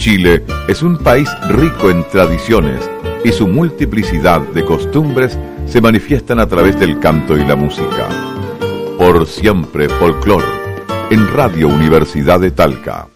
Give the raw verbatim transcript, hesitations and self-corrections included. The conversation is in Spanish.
Chile es un país rico en tradiciones y su multiplicidad de costumbres se manifiestan a través del canto y la música. Por siempre folclor, en Radio Universidad de Talca.